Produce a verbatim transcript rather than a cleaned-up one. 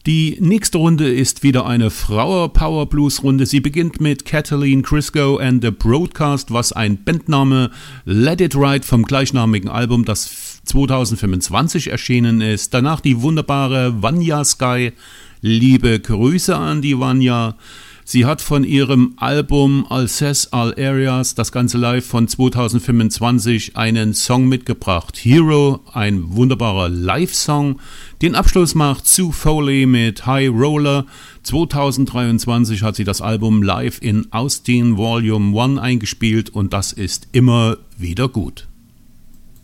Die nächste Runde ist wieder eine Flower-Power-Blues-Runde. Sie beginnt mit Kathleen Crisco and the Broadcast, was ein Bandname, Let It Ride vom gleichnamigen Album, das zwanzig fünfundzwanzig erschienen ist. Danach die wunderbare Vanya Sky. Liebe Grüße an die Vanya. Sie hat von ihrem Album Alsace All Areas, das ganze live von zwanzig fünfundzwanzig, einen Song mitgebracht. Hero, ein wunderbarer Live-Song. Den Abschluss macht Sue Foley mit High Roller. zwanzig dreiundzwanzig hat sie das Album live in Austin Volume eins eingespielt und das ist immer wieder gut.